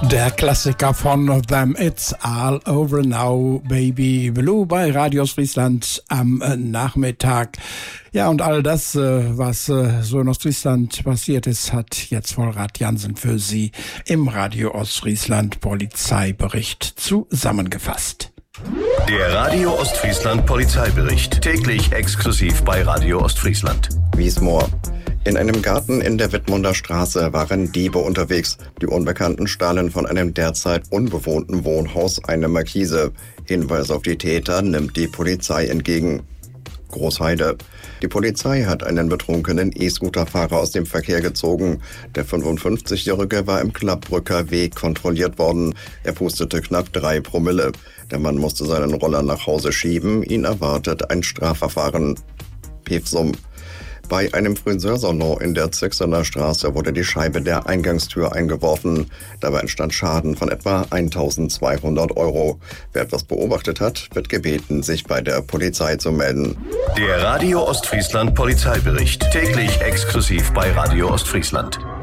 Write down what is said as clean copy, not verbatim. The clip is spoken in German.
Der Klassiker von Them, It's All Over Now, Baby Blue bei Radio Ostfriesland am Nachmittag. Ja, und all das, was so in Ostfriesland passiert ist, hat jetzt Volrad Jansen für Sie im Radio Ostfriesland Polizeibericht zusammengefasst. Der Radio Ostfriesland Polizeibericht, täglich exklusiv bei Radio Ostfriesland. Wiesmoor. In einem Garten in der Wittmunder Straße waren Diebe unterwegs. Die Unbekannten stahlen von einem derzeit unbewohnten Wohnhaus eine Markise. Hinweis auf die Täter nimmt die Polizei entgegen. Großheide. Die Polizei hat einen betrunkenen E-Scooter-Fahrer aus dem Verkehr gezogen. Der 55-Jährige war im Klappbrücker Weg kontrolliert worden. Er pustete knapp 3 Promille. Der Mann musste seinen Roller nach Hause schieben. Ihn erwartet ein Strafverfahren. Pevsum. Bei einem Friseursalon in der Zixener Straße wurde die Scheibe der Eingangstür eingeworfen. Dabei entstand Schaden von etwa 1.200 €. Wer etwas beobachtet hat, wird gebeten, sich bei der Polizei zu melden. Der Radio Ostfriesland Polizeibericht, täglich exklusiv bei Radio Ostfriesland.